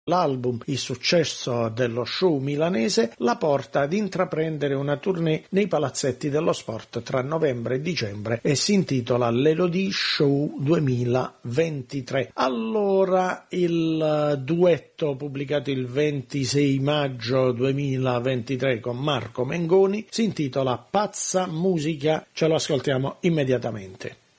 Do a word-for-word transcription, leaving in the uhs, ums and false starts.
L'album, il successo dello show milanese, la porta ad intraprendere una tournée nei palazzetti dello sport tra novembre e dicembre e si intitola l'Elodie Show duemilaventitré. Allora, il duetto pubblicato il ventisei maggio duemilaventitré con Marco Mengoni si intitola Pazza Musica, ce lo ascoltiamo immediatamente.